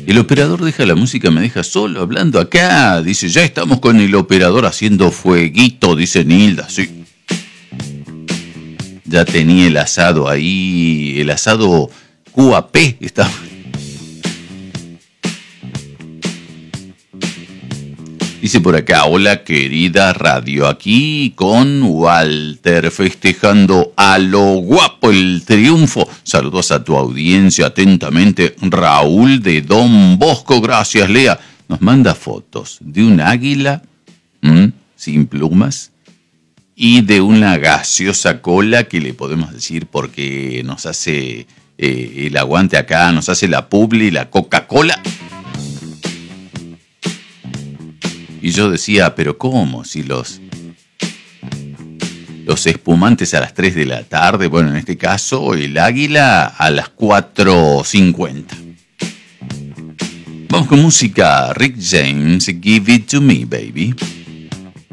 El operador deja la música, me deja solo hablando acá. Dice, ya estamos con el operador haciendo fueguito, dice Nilda, sí. Ya tenía el asado ahí, el asado QAP estaba. Dice por acá, hola querida radio, aquí con Walter, festejando a lo guapo el triunfo. Saludos a tu audiencia, atentamente, Raúl de Don Bosco, gracias Lea. Nos manda fotos de un águila sin plumas y de una gaseosa cola que le podemos decir porque nos hace el aguante acá, nos hace la publi, la Coca-Cola. Y yo decía, pero ¿cómo? Si los espumantes a las 3 de la tarde, bueno, en este caso, el águila a las 4:50. Vamos con música, Rick James, Give It To Me, Baby.